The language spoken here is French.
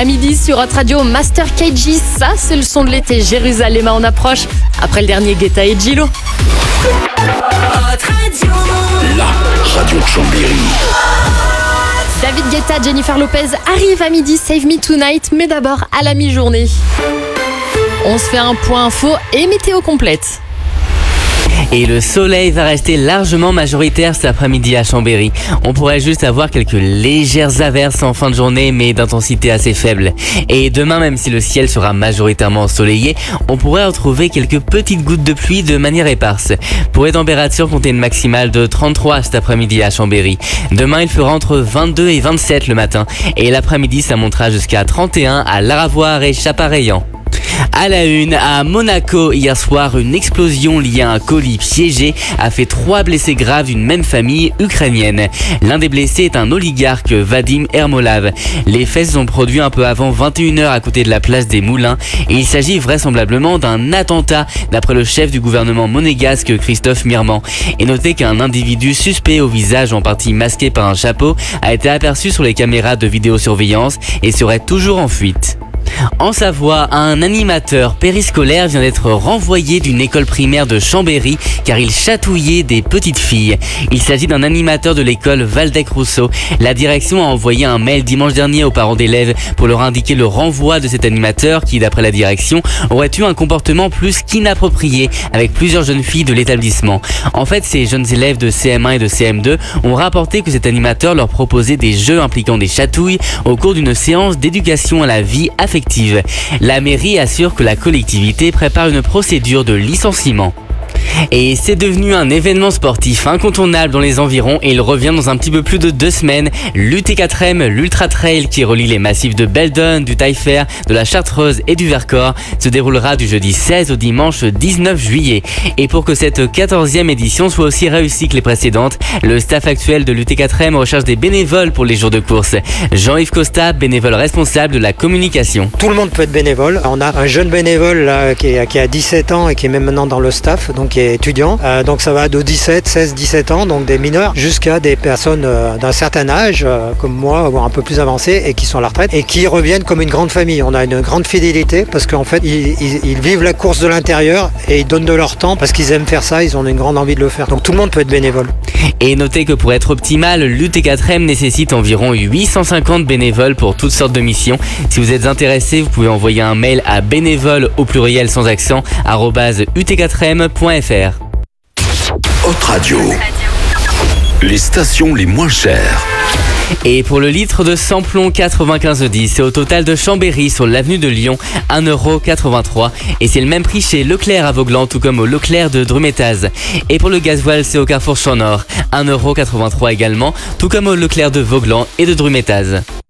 À midi sur Hot Radio, Master KG, ça c'est le son de l'été. Jérusalem en approche, après le dernier Guetta et Gilo. La radio de Chambéry. David Guetta, Jennifer Lopez arrive à midi, Save Me Tonight, mais d'abord à la mi-journée. On se fait un point info et météo complète. Et le soleil va rester largement majoritaire cet après-midi à Chambéry. On pourrait juste avoir quelques légères averses en fin de journée, mais d'intensité assez faible. Et demain, même si le ciel sera majoritairement ensoleillé, on pourrait retrouver quelques petites gouttes de pluie de manière éparse. Pour les températures, comptez une maximale de 33 cet après-midi à Chambéry. Demain, il fera entre 22 et 27 le matin. Et l'après-midi, ça montera jusqu'à 31 à Laravoir et Chapareillan. À la une, à Monaco, hier soir, une explosion liée à un colis piégé a fait 3 blessés graves d'une même famille ukrainienne. L'un des blessés est un oligarque, Vadim Ermolov. Les faits se sont produits un peu avant 21h à côté de la place des Moulins et il s'agit vraisemblablement d'un attentat d'après le chef du gouvernement monégasque, Christophe Mirman. Et notez qu'un individu suspect au visage en partie masqué par un chapeau a été aperçu sur les caméras de vidéosurveillance et serait toujours en fuite. En Savoie, un animateur périscolaire vient d'être renvoyé d'une école primaire de Chambéry car il chatouillait des petites filles. Il s'agit d'un animateur de l'école Valdec-Rousseau. La direction a envoyé un mail dimanche dernier aux parents d'élèves pour leur indiquer le renvoi de cet animateur qui, d'après la direction, aurait eu un comportement plus qu'inapproprié avec plusieurs jeunes filles de l'établissement. En fait, ces jeunes élèves de CM1 et de CM2 ont rapporté que cet animateur leur proposait des jeux impliquant des chatouilles au cours d'une séance d'éducation à la vie affective. La mairie assure que la collectivité prépare une procédure de licenciement. Et c'est devenu un événement sportif incontournable dans les environs et il revient dans un petit peu plus de 2 semaines. L'UT4M, l'Ultra Trail qui relie les massifs de Beldon, du Taillefer, de la Chartreuse et du Vercors se déroulera du jeudi 16 au dimanche 19 juillet. Et pour que cette 14e édition soit aussi réussie que les précédentes, le staff actuel de l'UT4M recherche des bénévoles pour les jours de course. Jean-Yves Costa, bénévole responsable de la communication. Tout le monde peut être bénévole. On a un jeune bénévole là, qui a 17 ans et qui est même maintenant dans le staff, donc qui est étudiant. Donc ça va de 16-17 ans, donc des mineurs, jusqu'à des personnes d'un certain âge, comme moi, voire un peu plus avancées, et qui sont à la retraite, et qui reviennent comme une grande famille. On a une grande fidélité, parce qu'en fait, ils vivent la course de l'intérieur, et ils donnent de leur temps, parce qu'ils aiment faire ça, ils ont une grande envie de le faire. Donc tout le monde peut être bénévole. Et notez que pour être optimal, l'UT4M nécessite environ 850 bénévoles pour toutes sortes de missions. Si vous êtes intéressé, vous pouvez envoyer un mail à bénévoles au pluriel sans accent @ut4m.fr. Hot Radio. Les stations les moins chères. Et pour le litre de samplon 95,10, c'est au total de Chambéry sur l'avenue de Lyon, 1,83€. Et c'est le même prix chez Leclerc à Vauglan, tout comme au Leclerc de Drumettaz. Et pour le gasoil, c'est au Carrefour Champ Nord, 1,83€ également, tout comme au Leclerc de Vauglan et de Drumettaz.